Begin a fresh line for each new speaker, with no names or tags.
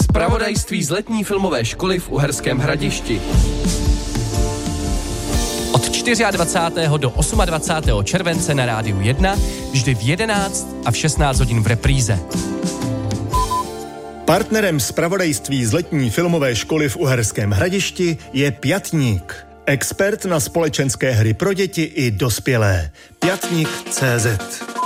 Zpravodajství z letní filmové školy v Uherském Hradišti.
Od 24. do 28. července na Rádiu 1, vždy v 11 a v 16 hodin v repríze.
Partnerem zpravodajství z letní filmové školy v Uherském Hradišti je Pětník. Expert na společenské hry pro děti i dospělé. Pětník.cz